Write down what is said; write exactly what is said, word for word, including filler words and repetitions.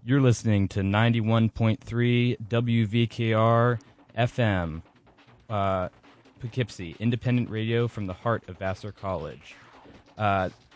You're listening to ninety-one point three W V K R F M, uh, Poughkeepsie, independent radio from the heart of Vassar College. Uh,